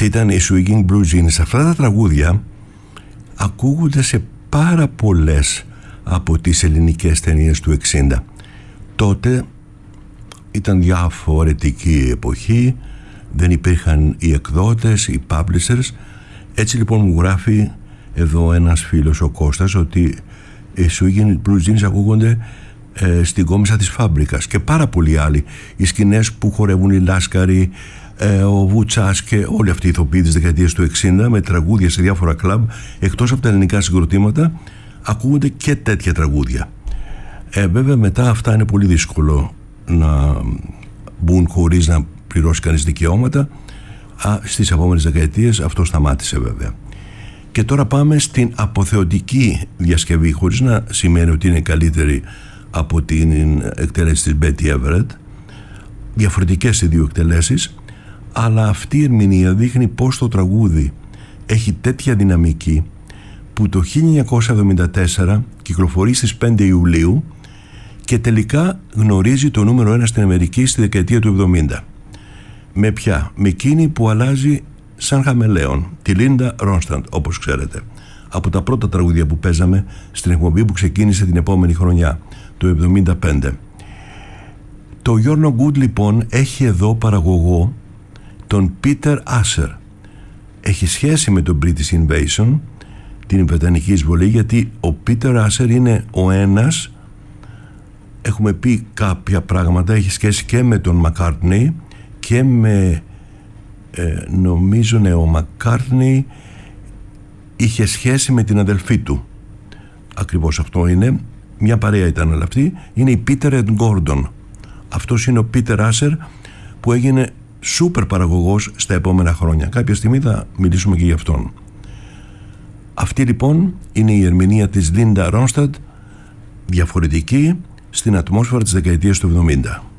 Αυτή ήταν η Swinging Blue Jeans. Αυτά τα τραγούδια ακούγονται σε πάρα πολλές από τις ελληνικές ταινίες του 60. Τότε ήταν διαφορετική εποχή, δεν υπήρχαν οι εκδότες, οι publishers. Έτσι λοιπόν μου γράφει εδώ ένας φίλος, ο Κώστας, ότι οι Swinging Blue Jeans ακούγονται στην κόμισσα της Φάμπρικας και πάρα πολλοί άλλοι. Οι σκηνές που χορεύουν οι Λάσκαροι, ο Βουτσάς και όλοι αυτοί οι ηθοποιοί της δεκαετίας του 60 με τραγούδια σε διάφορα κλαμπ, εκτός από τα ελληνικά συγκροτήματα ακούγονται και τέτοια τραγούδια. Βέβαια μετά αυτά είναι πολύ δύσκολο να μπουν χωρίς να πληρώσει κανείς δικαιώματα. Στις επόμενες δεκαετίες αυτό σταμάτησε βέβαια. Και τώρα πάμε στην αποθεωτική διασκευή, χωρίς να σημαίνει ότι είναι καλύτερη από την εκτέλεση της Betty Everett. Διαφορετικές οι δύο εκτελέσεις, αλλά αυτή η ερμηνεία δείχνει πως το τραγούδι έχει τέτοια δυναμική που το 1974 κυκλοφορεί στις 5 Ιουλίου και τελικά γνωρίζει το νούμερο 1 στην Αμερική στη δεκαετία του 70. Με ποια? Με εκείνη που αλλάζει σαν χαμελέον, τη Λίντα Ρόνσταντ, όπως ξέρετε, από τα πρώτα τραγούδια που παίζαμε στην εκπομπή που ξεκίνησε την επόμενη χρονιά, το 75. Το You're No Good λοιπόν έχει εδώ παραγωγό τον Peter Asher. Έχει σχέση με τον British Invasion, την Βρετανική εισβολή, γιατί ο Peter Asher είναι ο ένας, έχουμε πει κάποια πράγματα, έχει σχέση και με τον McCartney και με νομίζω ο McCartney είχε σχέση με την αδελφή του. Ακριβώς αυτό είναι, μια παρέα ήταν, αλλά αυτή είναι η Peter and Gordon. Αυτός είναι ο Peter Asher που έγινε σούπερ παραγωγός στα επόμενα χρόνια. Κάποια στιγμή θα μιλήσουμε και γι' αυτόν. Αυτή λοιπόν είναι η ερμηνεία της Linda Ronstadt, διαφορετική, στην ατμόσφαιρα της δεκαετίας του 70.